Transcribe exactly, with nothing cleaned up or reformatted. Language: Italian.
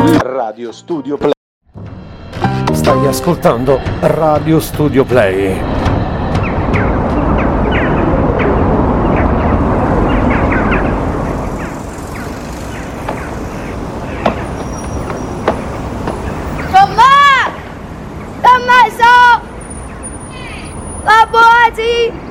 Radio Studio Play. Stai ascoltando Radio Studio Play. Tommaso! Tommaso! Babbo Aji!